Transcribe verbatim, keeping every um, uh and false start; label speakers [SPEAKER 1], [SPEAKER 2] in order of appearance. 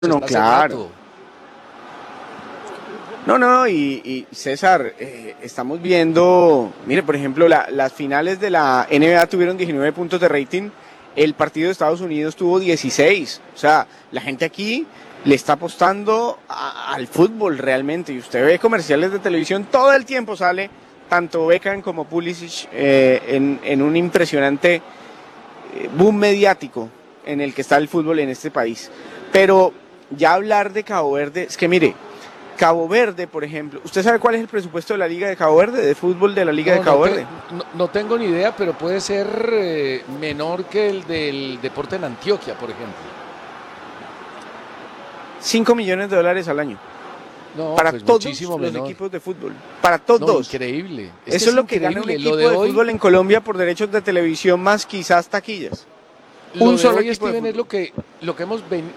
[SPEAKER 1] No,
[SPEAKER 2] hace
[SPEAKER 1] claro.
[SPEAKER 2] rato.
[SPEAKER 1] No, no, y, y César, eh, estamos viendo, mire, por ejemplo, la, las finales de la N B A tuvieron diecinueve puntos de rating, el partido de Estados Unidos tuvo dieciséis, o sea, la gente aquí le está apostando a, al fútbol realmente, y usted ve comerciales de televisión, todo el tiempo sale, tanto Beckham como Pulisic, eh, en, en un impresionante eh, boom mediático en el que está el fútbol en este país. Pero ya hablar de Cabo Verde, es que mire, Cabo Verde, por ejemplo, ¿usted sabe cuál es el presupuesto de la Liga de Cabo Verde, de fútbol de la Liga de
[SPEAKER 2] No, no,
[SPEAKER 1] Cabo
[SPEAKER 2] te,
[SPEAKER 1] Verde?
[SPEAKER 2] no, no tengo ni idea, pero puede ser eh, menor que el del deporte en Antioquia, por ejemplo.
[SPEAKER 1] cinco millones de dólares al año.
[SPEAKER 2] No,
[SPEAKER 1] Para
[SPEAKER 2] pues
[SPEAKER 1] todos
[SPEAKER 2] muchísimo
[SPEAKER 1] los
[SPEAKER 2] menor.
[SPEAKER 1] equipos de fútbol. Para
[SPEAKER 2] No,
[SPEAKER 1] todos.
[SPEAKER 2] increíble. Es que
[SPEAKER 1] Eso
[SPEAKER 2] es
[SPEAKER 1] es lo que gana un
[SPEAKER 2] increíble. Lo
[SPEAKER 1] equipo
[SPEAKER 2] de
[SPEAKER 1] de
[SPEAKER 2] hoy,
[SPEAKER 1] fútbol en Colombia por derechos de televisión más quizás taquillas.
[SPEAKER 2] lo
[SPEAKER 1] Un
[SPEAKER 2] de
[SPEAKER 1] solo
[SPEAKER 2] hoy,
[SPEAKER 1] equipo de
[SPEAKER 2] Steven, es
[SPEAKER 1] fútbol.
[SPEAKER 2] lo que, lo que hemos ven-